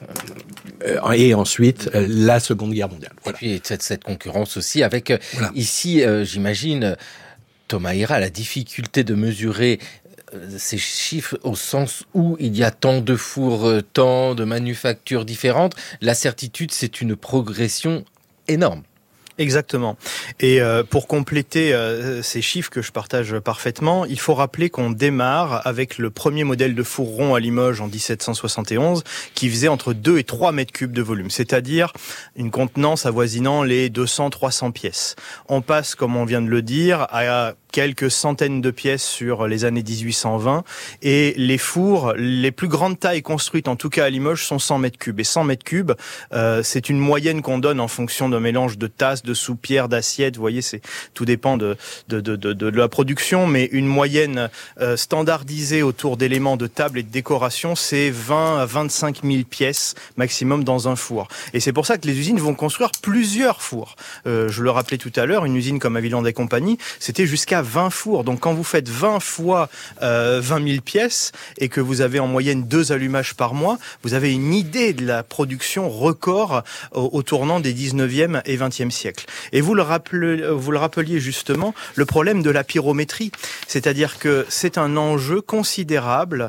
la Seconde Guerre mondiale. Voilà. Et puis cette concurrence aussi avec, ici, j'imagine, Thomas Hérat, la difficulté de mesurer ces chiffres au sens où il y a tant de fours, tant de manufactures différentes. La certitude, c'est une progression énorme. Exactement. Et pour compléter ces chiffres que je partage parfaitement, il faut rappeler qu'on démarre avec le premier modèle de four rond à Limoges en 1771 qui faisait entre 2 et 3 mètres cubes de volume, c'est-à-dire une contenance avoisinant les 200-300 pièces. On passe, comme on vient de le dire, à quelques centaines de pièces sur les années 1820, et les fours, les plus grandes tailles construites, en tout cas à Limoges, sont 100 mètres cubes. Et 100 mètres cubes, c'est une moyenne qu'on donne en fonction d'un mélange de tasses, de soupières, d'assiettes. Vous voyez, tout dépend de la production, mais une moyenne standardisée autour d'éléments de table et de décoration, c'est 20 à 25 000 pièces maximum dans un four. Et c'est pour ça que les usines vont construire plusieurs fours. Je le rappelais tout à l'heure, une usine comme Aviland et compagnie, c'était jusqu'à 20 fours. Donc quand vous faites 20 fois 20 000 pièces et que vous avez en moyenne 2 allumages par mois, vous avez une idée de la production record au tournant des 19e et 20e siècles. Et vous le rappeliez justement, le problème de la pyrométrie, c'est-à-dire que c'est un enjeu considérable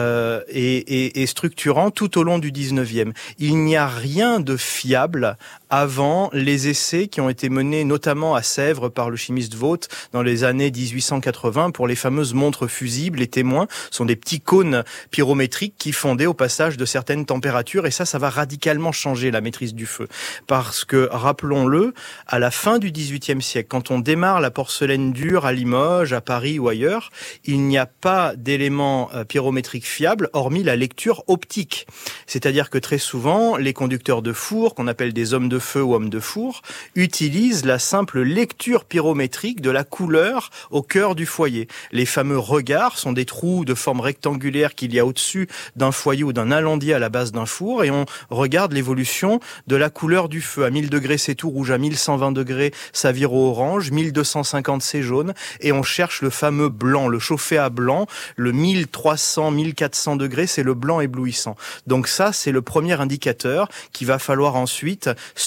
et structurant tout au long du 19e. Il n'y a rien de fiable avant les essais qui ont été menés notamment à Sèvres par le chimiste Vaught dans les années 1880 pour les fameuses montres fusibles. Les témoins sont des petits cônes pyrométriques qui fondaient au passage de certaines températures, et ça va radicalement changer la maîtrise du feu. Parce que, rappelons-le, à la fin du XVIIIe siècle, quand on démarre la porcelaine dure à Limoges, à Paris ou ailleurs, il n'y a pas d'éléments pyrométriques fiables hormis la lecture optique. C'est-à-dire que très souvent, les conducteurs de four, qu'on appelle des hommes de feu ou hommes de four, utilisent la simple lecture pyrométrique de la couleur au cœur du foyer. Les fameux regards sont des trous de forme rectangulaire qu'il y a au-dessus d'un foyer ou d'un alandier à la base d'un four, et on regarde l'évolution de la couleur du feu. À 1000 degrés, c'est tout rouge. À 1120 degrés, ça vire au orange. 1250, c'est jaune. Et on cherche le fameux blanc, le chauffé à blanc. Le 1300, 1400 degrés, c'est le blanc éblouissant. Donc ça, c'est le premier indicateur qu'il va falloir ensuite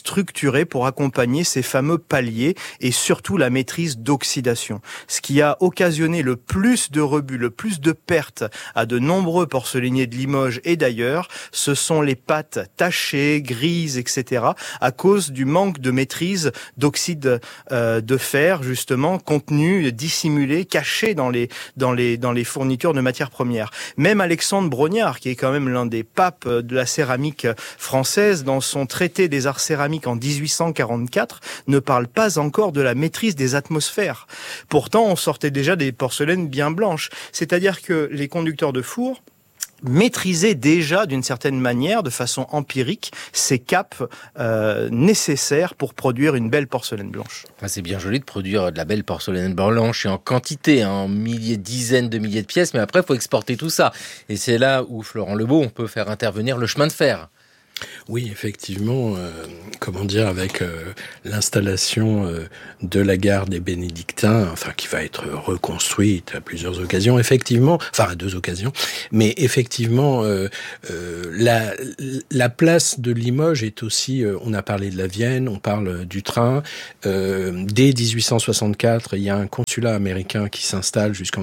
structuré pour accompagner ces fameux paliers et surtout la maîtrise d'oxydation. Ce qui a occasionné le plus de rebuts, le plus de pertes à de nombreux porcelainiers de Limoges et d'ailleurs, ce sont les pâtes tachées, grises, etc. à cause du manque de maîtrise d'oxyde de fer, justement, contenu, dissimulé, caché dans les fournitures de matières premières. Même Alexandre Brognard, qui est quand même l'un des papes de la céramique française, dans son traité des arts céramiques en 1844, ne parle pas encore de la maîtrise des atmosphères. Pourtant, on sortait déjà des porcelaines bien blanches. C'est-à-dire que les conducteurs de four maîtrisaient déjà d'une certaine manière, de façon empirique, ces capes nécessaires pour produire une belle porcelaine blanche. Enfin, c'est bien joli de produire de la belle porcelaine blanche et en quantité, en milliers, dizaines de milliers de pièces, mais après il faut exporter tout ça. Et c'est là où Florent Lebeau, on peut faire intervenir le chemin de fer. Oui, effectivement, avec l'installation de la gare des Bénédictins, qui va être reconstruite à plusieurs occasions, effectivement, à 2 occasions, mais effectivement, la place de Limoges est aussi, on a parlé de la Vienne, on parle du train, dès 1864, il y a un consulat américain qui s'installe jusqu'en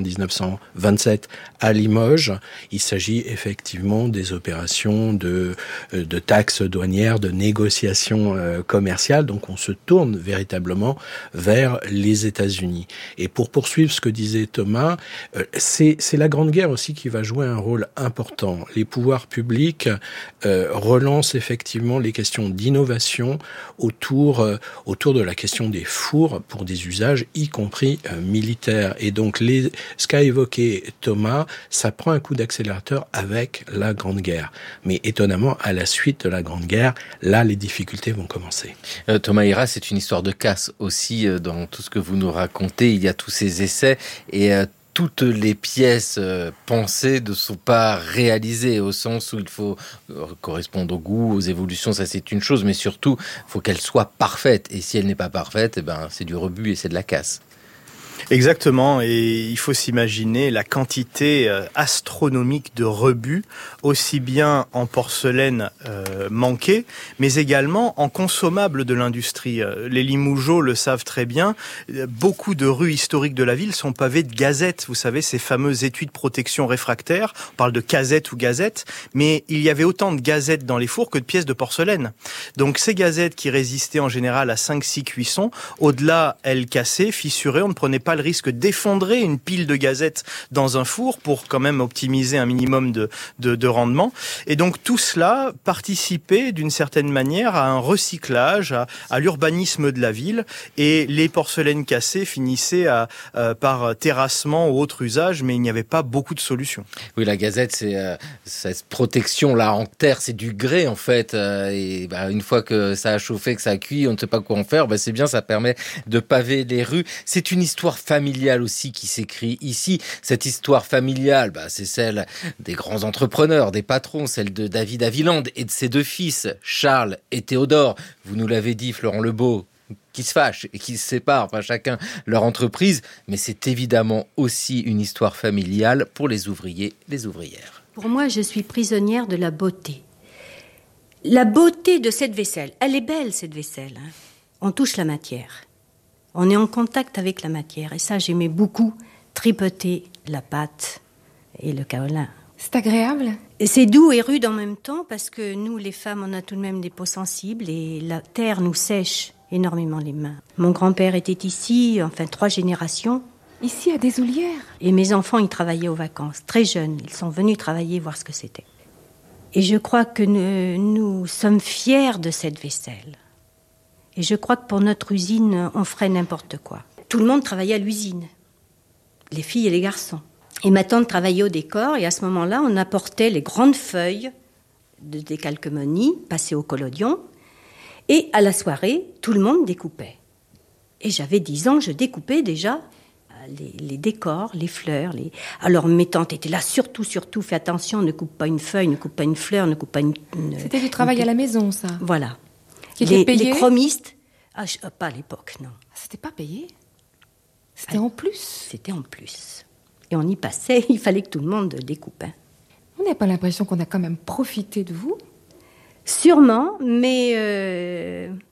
1927 à Limoges. Il s'agit effectivement des opérations de taxes douanières, de négociations commerciales. Donc on se tourne véritablement vers les États-Unis. Et pour poursuivre ce que disait Thomas, c'est la Grande Guerre aussi qui va jouer un rôle important. Les pouvoirs publics relancent effectivement les questions d'innovation autour de la question des fours pour des usages, y compris militaires. Et donc ce qu'a évoqué Thomas, ça prend un coup d'accélérateur avec la Grande Guerre. Mais étonnamment, à la suite de la Grande Guerre, là, les difficultés vont commencer. Thomas Hira, c'est une histoire de casse aussi dans tout ce que vous nous racontez. Il y a tous ces essais et toutes les pièces pensées ne sont pas réalisées au sens où il faut correspondre au goût, aux évolutions, ça c'est une chose, mais surtout, il faut qu'elle soit parfaite. Et si elle n'est pas parfaite, c'est du rebut et c'est de la casse. Exactement, et il faut s'imaginer la quantité astronomique de rebuts, aussi bien en porcelaine manquée, mais également en consommables de l'industrie. Les Limougeaux le savent très bien, beaucoup de rues historiques de la ville sont pavées de gazettes, vous savez, ces fameux étuis de protection réfractaire, on parle de casettes ou gazettes, mais il y avait autant de gazettes dans les fours que de pièces de porcelaine. Donc ces gazettes qui résistaient en général à 5-6 cuissons, au-delà, elles cassaient, fissuraient, on ne prenait pas le risque d'effondrer une pile de gazettes dans un four pour quand même optimiser un minimum de rendement. Et donc tout cela participait d'une certaine manière à un recyclage, à l'urbanisme de la ville. Et les porcelaines cassées finissaient par terrassement ou autre usage, mais il n'y avait pas beaucoup de solutions. Oui, la gazette, c'est cette protection là en terre, c'est du grès en fait. Et une fois que ça a chauffé, que ça a cuit, on ne sait pas quoi en faire. C'est bien, ça permet de paver les rues. C'est une histoire familiale aussi qui s'écrit ici. Cette histoire familiale, c'est celle des grands entrepreneurs, des patrons, celle de David Haviland et de ses 2 fils, Charles et Théodore. Vous nous l'avez dit, Florent Lebeau, qui se fâchent et qui se séparent, chacun leur entreprise. Mais c'est évidemment aussi une histoire familiale pour les ouvriers, les ouvrières. Pour moi, je suis prisonnière de la beauté. La beauté de cette vaisselle. Elle est belle, cette vaisselle. On touche la matière. On est en contact avec la matière. Et ça, j'aimais beaucoup tripoter la pâte et le kaolin. C'est agréable. Et c'est doux et rude en même temps parce que nous, les femmes, on a tout de même des peaux sensibles et la terre nous sèche énormément les mains. Mon grand-père était ici, 3 générations. Ici, à Desoulières. Et mes enfants, ils travaillaient aux vacances. Très jeunes, ils sont venus travailler, voir ce que c'était. Et je crois que nous sommes fiers de cette vaisselle. Et je crois que pour notre usine, on ferait n'importe quoi. Tout le monde travaillait à l'usine, les filles et les garçons. Et ma tante travaillait au décor, et à ce moment-là, on apportait les grandes feuilles de décalcomanie, passées au collodion, et à la soirée, tout le monde découpait. Et j'avais 10 ans, je découpais déjà les décors, les fleurs. Alors mes tantes étaient là, surtout, fais attention, ne coupe pas une feuille, ne coupe pas une fleur, ne coupe pas une... C'était du travail à la maison, ça. Voilà. Qui était payé ? Les chromistes, pas à l'époque, non. C'était pas payé ? C'était en plus ? C'était en plus. Et on y passait, il fallait que tout le monde découpe. On n'a pas l'impression qu'on a quand même profité de vous ? Sûrement, mais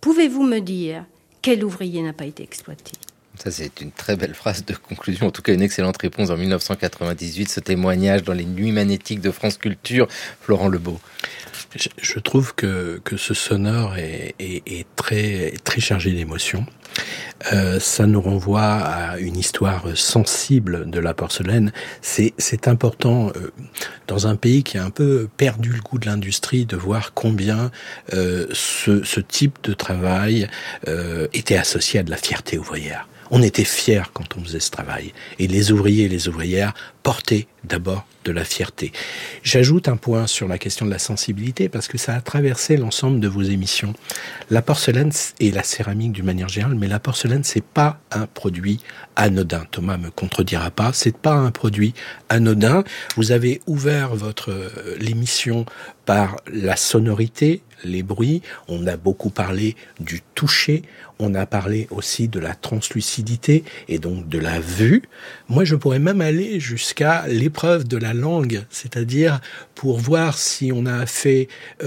Pouvez-vous me dire quel ouvrier n'a pas été exploité ? Ça, c'est une très belle phrase de conclusion, en tout cas une excellente réponse en 1998, ce témoignage dans les Nuits magnétiques de France Culture. Florent Lebeau. Je trouve que ce sonore est très, très chargé d'émotions. Ça nous renvoie à une histoire sensible de la porcelaine. C'est important dans un pays qui a un peu perdu le goût de l'industrie de voir combien ce type de travail était associé à de la fierté ouvrière. On était fiers quand on faisait ce travail. Et les ouvriers et les ouvrières portaient d'abord de la fierté. J'ajoute un point sur la question de la sensibilité parce que ça a traversé l'ensemble de vos émissions. La porcelaine et la céramique d'une manière générale, mais la porcelaine, c'est pas un produit anodin. Thomas me contredira pas, c'est pas un produit anodin. Vous avez ouvert l'émission par la sonorité, les bruits. On a beaucoup parlé du toucher. On a parlé aussi de la translucidité et donc de la vue. Moi, je pourrais même aller jusqu'à l'épreuve de la langue, c'est-à-dire pour voir si on a fait,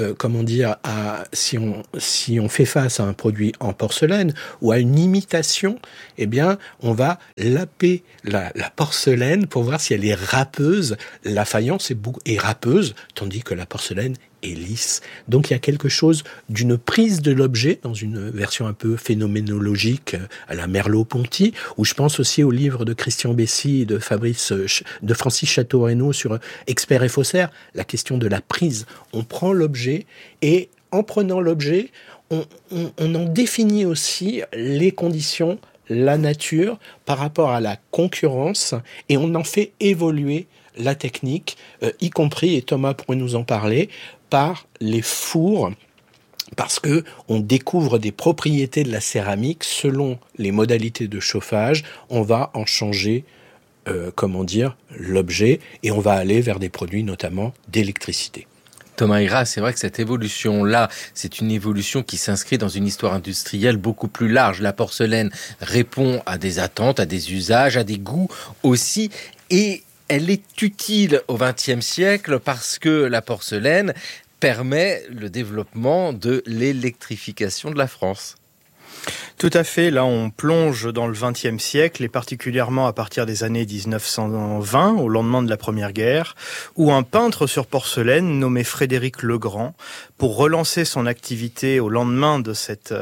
si on fait face à un produit en porcelaine ou à une imitation, eh bien, on va laper la porcelaine pour voir si elle est râpeuse. La faïence est râpeuse, tandis que la porcelaine est lisse. Donc il y a quelque chose d'une prise de l'objet dans une version un peu phénoménologique à la Merleau-Ponty, où je pense aussi au livre de Christian Bessy et de Francis Chateau-Renaud sur Expert et faussaire, la question de la prise. On prend l'objet et en prenant l'objet, on en définit aussi les conditions, la nature par rapport à la concurrence et on en fait évoluer la technique, y compris, et Thomas pourrait nous en parler, par les fours, parce que on découvre des propriétés de la céramique selon les modalités de chauffage. On va en changer, l'objet, et on va aller vers des produits notamment d'électricité. Thomas Ira, c'est vrai que cette évolution-là, c'est une évolution qui s'inscrit dans une histoire industrielle beaucoup plus large. La porcelaine répond à des attentes, à des usages, à des goûts aussi, et elle est utile au XXe siècle parce que la porcelaine permet le développement de l'électrification de la France. Tout à fait, là on plonge dans le XXe siècle et particulièrement à partir des années 1920, au lendemain de la Première Guerre, où un peintre sur porcelaine nommé Frédéric Legrand, pour relancer son activité au lendemain de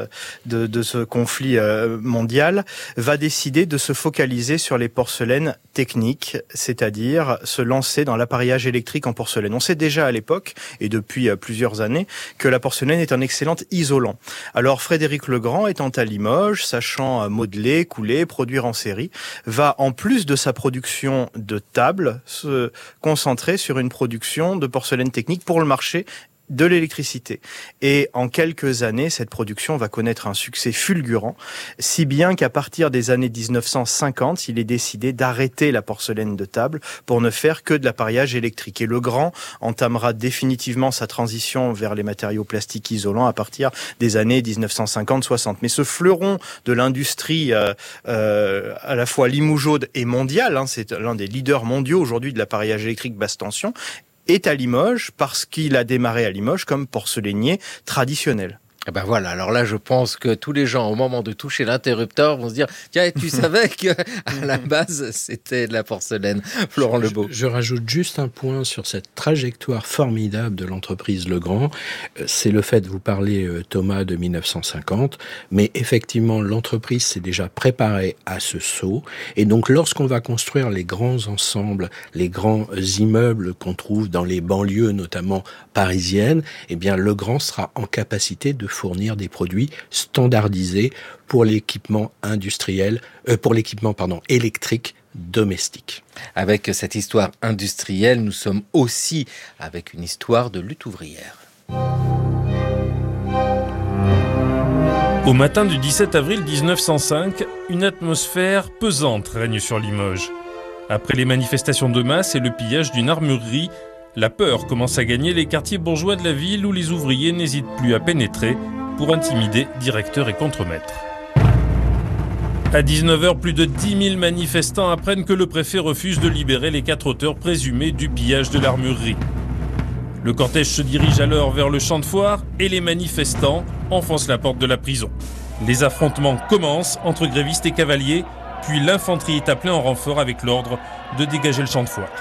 ce conflit mondial, va décider de se focaliser sur les porcelaines techniques, c'est-à-dire se lancer dans l'appareillage électrique en porcelaine. On sait déjà à l'époque, et depuis plusieurs années, que la porcelaine est un excellent isolant. Alors Frédéric Legrand, étant à Limoges, sachant modeler, couler, produire en série, va en plus de sa production de tables se concentrer sur une production de porcelaine technique pour le marché de l'électricité. Et en quelques années, cette production va connaître un succès fulgurant, si bien qu'à partir des années 1950, il est décidé d'arrêter la porcelaine de table pour ne faire que de l'appareillage électrique. Et Legrand entamera définitivement sa transition vers les matériaux plastiques isolants à partir des années 1950-60. Mais ce fleuron de l'industrie à la fois limougeaude et mondiale, c'est l'un des leaders mondiaux aujourd'hui de l'appareillage électrique basse tension, est à Limoges parce qu'il a démarré à Limoges comme porcelainier traditionnel. Eh ben voilà, alors là je pense que tous les gens au moment de toucher l'interrupteur vont se dire « Tiens, tu savais qu'à la base c'était de la porcelaine ?» Florent Lebeau. Je rajoute juste un point sur cette trajectoire formidable de l'entreprise Legrand. C'est le fait, vous parlez Thomas de 1950, mais effectivement l'entreprise s'est déjà préparée à ce saut. Et donc lorsqu'on va construire les grands ensembles, les grands immeubles qu'on trouve dans les banlieues notamment parisiennes, eh bien Legrand sera en capacité de fournir des produits standardisés pour l'équipement électrique domestique. Avec cette histoire industrielle, nous sommes aussi avec une histoire de lutte ouvrière. Au matin du 17 avril 1905, une atmosphère pesante règne sur Limoges. Après les manifestations de masse et le pillage d'une armurerie, la peur commence à gagner les quartiers bourgeois de la ville où les ouvriers n'hésitent plus à pénétrer pour intimider directeurs et contremaîtres. À 19h, plus de 10 000 manifestants apprennent que le préfet refuse de libérer les 4 auteurs présumés du pillage de l'armurerie. Le cortège se dirige alors vers le champ de foire et les manifestants enfoncent la porte de la prison. Les affrontements commencent entre grévistes et cavaliers, puis l'infanterie est appelée en renfort avec l'ordre de dégager le champ de foire.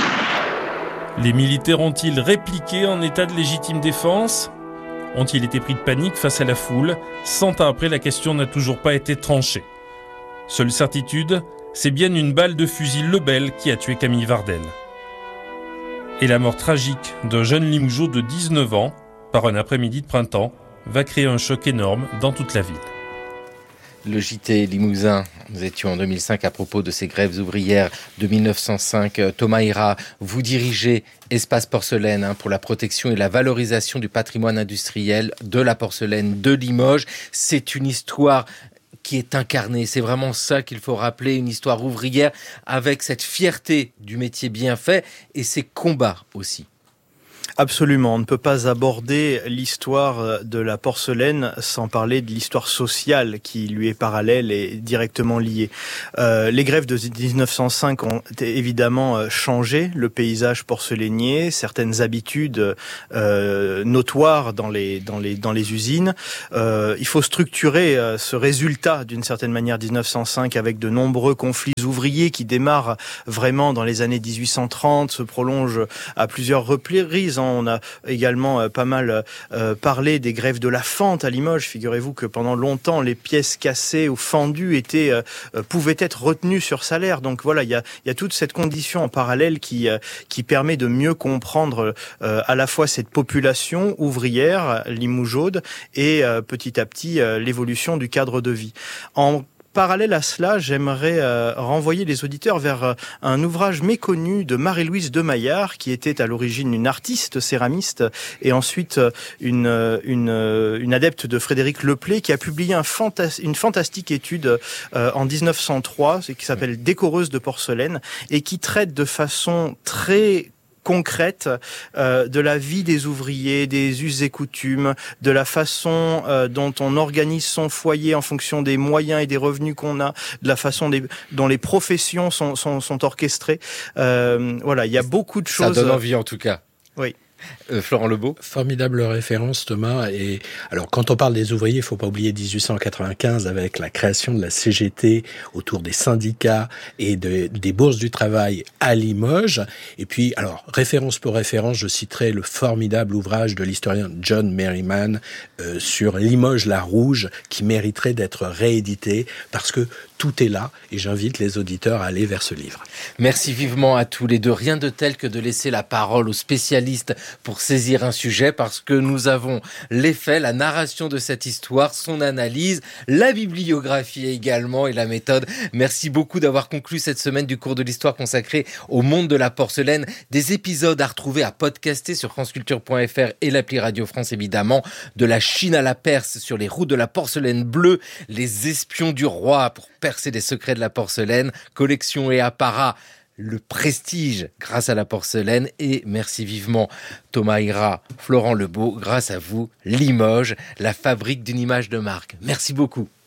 Les militaires ont-ils répliqué en état de légitime défense ? Ont-ils été pris de panique face à la foule ? 100 ans après, la question n'a toujours pas été tranchée. Seule certitude, c'est bien une balle de fusil Lebel qui a tué Camille Vardel. Et la mort tragique d'un jeune Limougeot de 19 ans, par un après-midi de printemps, va créer un choc énorme dans toute la ville. Le JT Limousin, nous étions en 2005 à propos de ces grèves ouvrières de 1905. Thomas Hira, vous dirigez Espace Porcelaine pour la protection et la valorisation du patrimoine industriel de la porcelaine de Limoges. C'est une histoire qui est incarnée, c'est vraiment ça qu'il faut rappeler, une histoire ouvrière avec cette fierté du métier bien fait et ses combats aussi. Absolument, on ne peut pas aborder l'histoire de la porcelaine sans parler de l'histoire sociale qui lui est parallèle et directement liée. Les grèves de 1905 ont évidemment changé le paysage porcelainier, certaines habitudes notoires dans les usines. Il faut structurer ce résultat d'une certaine manière 1905 avec de nombreux conflits ouvriers qui démarrent vraiment dans les années 1830, se prolongent à plusieurs reprises. On a également pas mal parlé des grèves de la fente à Limoges. Figurez-vous que pendant longtemps, les pièces cassées ou fendues pouvaient être retenues sur salaire. Donc voilà, il y a toute cette condition en parallèle qui permet de mieux comprendre à la fois cette population ouvrière limougeaude et petit à petit l'évolution du cadre de vie. En parallèle à cela, j'aimerais renvoyer les auditeurs vers un ouvrage méconnu de Marie-Louise de Maillard, qui était à l'origine une artiste céramiste et ensuite une adepte de Frédéric Leplay, qui a publié une fantastique étude en 1903, qui s'appelle Décoreuse de porcelaine, et qui traite de façon très concrète de la vie des ouvriers, des us et coutumes, de la façon dont on organise son foyer en fonction des moyens et des revenus qu'on a, de la façon dont les professions sont orchestrées. Voilà, il y a beaucoup de choses. Ça donne envie en tout cas. Oui. Florent Lebeau. Formidable référence, Thomas. Et alors, quand on parle des ouvriers, il faut pas oublier 1895 avec la création de la CGT autour des syndicats et des bourses du travail à Limoges. Et puis, alors, référence pour référence, je citerai le formidable ouvrage de l'historien John Merriman sur Limoges la Rouge, qui mériterait d'être réédité parce que tout est là, et j'invite les auditeurs à aller vers ce livre. Merci vivement à tous les deux. Rien de tel que de laisser la parole aux spécialistes pour saisir un sujet, parce que nous avons les faits, la narration de cette histoire, son analyse, la bibliographie également et la méthode. Merci beaucoup d'avoir conclu cette semaine du cours de l'histoire consacré au monde de la porcelaine. Des épisodes à retrouver, à podcaster sur franceculture.fr et l'appli Radio France évidemment. De la Chine à la Perse, sur les routes de la porcelaine bleue, les espions du roi pour percer des secrets de la porcelaine, collection et apparat, le prestige grâce à la porcelaine, et merci vivement Thomas Hira, Florent Lebeau, grâce à vous, Limoges, la fabrique d'une image de marque. Merci beaucoup.